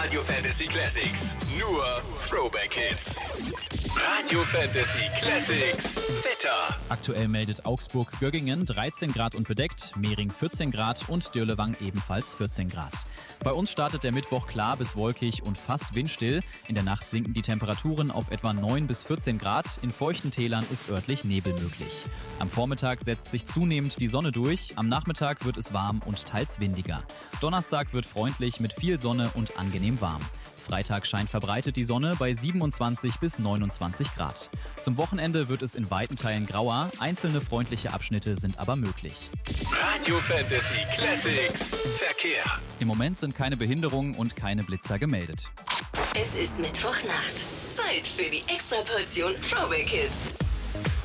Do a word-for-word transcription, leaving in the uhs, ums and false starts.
Radio Fantasy Classics. Nur Throwback Hits. Radio Fantasy Classics. Wetter. Aktuell meldet Augsburg-Göggingen dreizehn Grad und bedeckt, Mehring vierzehn Grad und Dirlewang ebenfalls vierzehn Grad. Bei uns startet der Mittwoch klar bis wolkig und fast windstill. In der Nacht sinken die Temperaturen auf etwa neun bis vierzehn Grad. In feuchten Tälern ist örtlich Nebel möglich. Am Vormittag setzt sich zunehmend die Sonne durch. Am Nachmittag wird es warm und teils windiger. Donnerstag wird freundlich mit viel Sonne und angenehm warm. Freitag scheint verbreitet die Sonne bei siebenundzwanzig bis neunundzwanzig Grad. Zum Wochenende wird es in weiten Teilen grauer, einzelne freundliche Abschnitte sind aber möglich. Radio Fantasy Classics. Verkehr. Im Moment sind keine Behinderungen und keine Blitzer gemeldet. Es ist Mittwochnacht. Zeit für die Extraportion Throwback Hits.